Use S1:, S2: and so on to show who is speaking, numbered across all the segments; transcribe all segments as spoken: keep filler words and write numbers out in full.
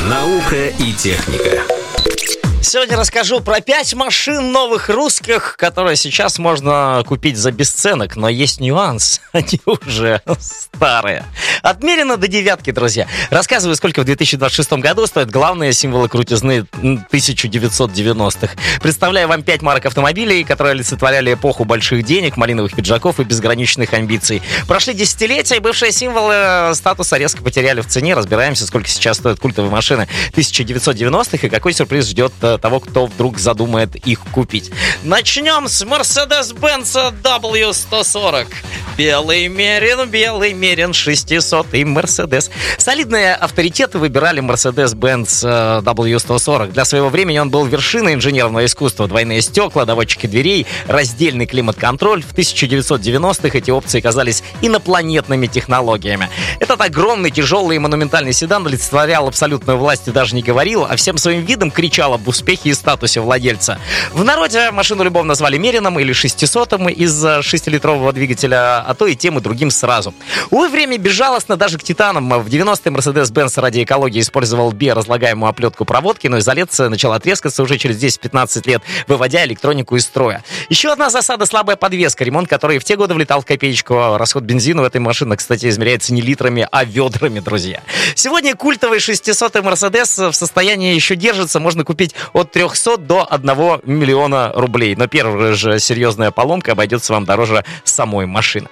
S1: Наука и техника.
S2: Сегодня расскажу про пять машин новых русских, которые сейчас можно купить за бесценок, но есть нюанс, они уже старые. Отмерено до девятки, друзья. Рассказываю, сколько в две тысячи двадцать шестом году стоят главные символы крутизны тысяча девятьсот девяностых. Представляю вам пять марок автомобилей, которые олицетворяли эпоху больших денег, малиновых пиджаков и безграничных амбиций. Прошли десятилетия, и бывшие символы статуса резко потеряли в цене. Разбираемся, сколько сейчас стоят культовые машины тысяча девятьсот девяностых и какой сюрприз ждет того, кто вдруг задумает их купить. Начнем с Mercedes-Benz дабл ю сто сорок. Белый Мерин, белый Мерин, шестисотый Mercedes. Солидные авторитеты выбирали Mercedes-Benz дабл ю сто сорок. Для своего времени он был вершиной инженерного искусства. Двойные стекла, доводчики дверей, раздельный климат-контроль. В тысяча девятьсот девяностых эти опции казались инопланетными технологиями. Этот огромный, тяжелый и монументальный седан олицетворял абсолютную власть и даже не говорил, а всем своим видом кричал об успехе и статусе владельца. В народе машину любовно назвали Мерином или шестисотым из-за шестилитрового двигателя, а то и тем и другим сразу. Увы, время безжалостно даже к титанам. В девяностые Mercedes-Benz ради экологии использовал биоразлагаемую оплетку проводки, но изоляция начала трескаться уже через десять-пятнадцать лет, выводя электронику из строя. Еще одна засада — слабая подвеска, ремонт которой в те годы влетал в копеечку. Расход бензина в этой машине, кстати, измеряется не литрами, а ведрами, друзья. Сегодня культовый шестисотый Mercedes в состоянии еще держится, можно купить от трехсот до одного миллиона рублей. Но первая же серьезная поломка обойдется вам дороже самой машины.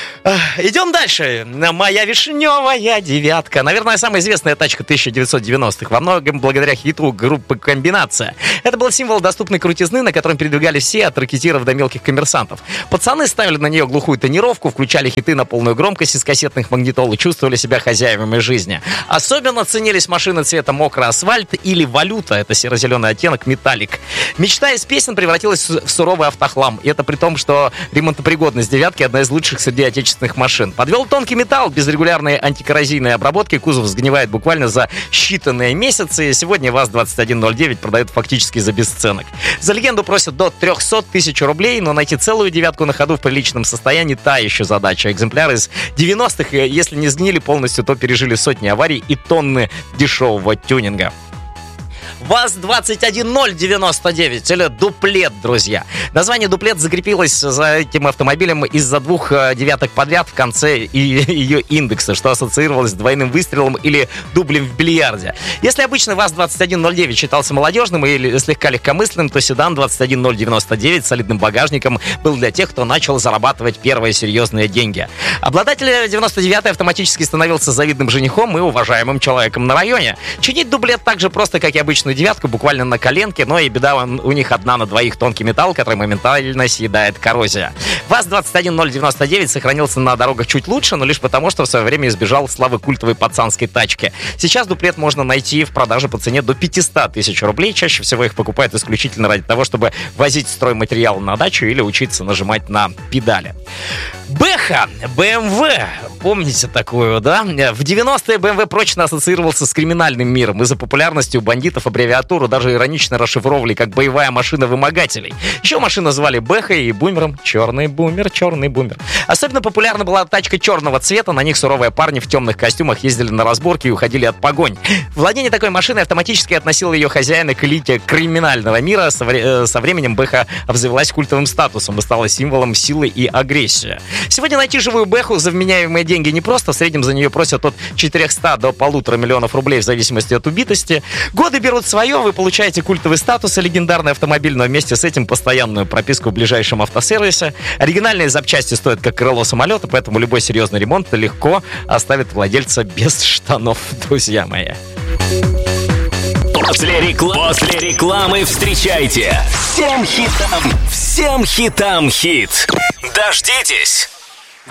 S2: Идем дальше. Моя вишневая девятка. Наверное, самая известная тачка тысяча девятьсот девяностых. Во многом благодаря хиту группы «Комбинация». Это был символ доступной крутизны, на котором передвигались все, от ракетиров до мелких коммерсантов. Пацаны ставили на нее глухую тонировку, включали хиты на полную громкость из кассетных магнитол и чувствовали себя хозяевами жизни. Особенно ценились машины цвета мокрый асфальт или валюта. Это серо-зеленый оттенок металлик. Мечта из песен превратилась в суровый автохлам. И это при том, что ремонтопригодность девятки одна из лучших среди отечественных машин. Подвел тонкий металл, без регулярной антикоррозийной обработки кузов сгнивает буквально за считанные месяцы. Сегодня ВАЗ двадцать один ноль девять продают фактически за бесценок. За легенду просят до трехсот тысяч рублей, но найти целую девятку на ходу в приличном состоянии — та еще задача. Экземпляры из девяностых, если не сгнили полностью, то пережили сотни аварий и тонны дешевого тюнинга. ВАЗ двадцать один ноль девяносто девять, или дуплет, друзья. Название дуплет закрепилось за этим автомобилем из-за двух девяток подряд в конце и ее индекса, что ассоциировалось с двойным выстрелом или дублем в бильярде. Если обычно ВАЗ двадцать один ноль девять считался молодежным или слегка легкомысленным, то седан двадцать один ноль девяносто девять с солидным багажником был для тех, кто начал зарабатывать первые серьезные деньги. Обладатель девяносто девятой автоматически становился завидным женихом и уважаемым человеком на районе. Чинить дуплет так же просто, как и обычную девятку, буквально на коленке, но и беда у них одна на двоих: тонкий металл, который моментально съедает коррозия. ВАЗ двадцать один ноль девяносто девять сохранился на дорогах чуть лучше, но лишь потому, что в свое время избежал славы культовой пацанской тачки. Сейчас дуплет можно найти в продаже по цене до пятисот тысяч рублей. Чаще всего их покупают исключительно ради того, чтобы возить стройматериал на дачу или учиться нажимать на педали. Бэха, бэ эм вэ, помните такую, да? В девяностые бэ эм вэ прочно ассоциировался с криминальным миром. Из-за популярности у бандитов аббревиатуру даже иронично расшифровывали как «боевая машина вымогателей». Еще машину звали Бэхой и бумером «Черный бумер, черный бумер». Особенно популярна была тачка черного цвета. На них суровые парни в темных костюмах ездили на разборки и уходили от погонь. Владение такой машиной автоматически относило ее хозяина к элите криминального мира. Со, вре- со временем Бэха обзавелась культовым статусом и стала символом силы и агрессии. Сегодня найти живую Бэху за вменяемые деньги непросто. В среднем за нее просят от четырехсот до полутора миллионов рублей в зависимости от убитости. Годы берут свое, вы получаете культовый статус и легендарный автомобиль, но вместе с этим постоянную прописку в ближайшем автосервисе. Оригинальные запчасти стоят как крыло самолета, поэтому любой серьезный ремонт легко оставит владельца без штанов, друзья мои.
S1: После, рекла... После рекламы встречайте всем хитам, всем хитам хит. Дождитесь.